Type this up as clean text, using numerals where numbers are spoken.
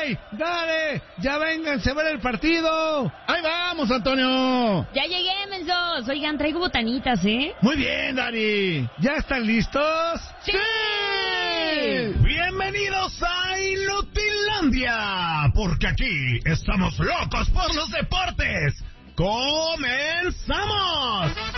¡Dale! ¡Ya vénganse a ver el partido! ¡Ahí vamos, Antonio! Ya llegué, mensos. Oigan, traigo botanitas, ¿eh? Muy bien, Dari. ¿Ya están listos? ¡Sí! Bienvenidos a Inutilandia, porque aquí estamos locos por los deportes. ¡Comenzamos!